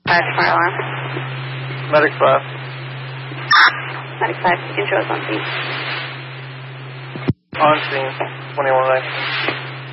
fire alarm. Medic 5. Medic 5, intro is on scene. On scene, 21 right.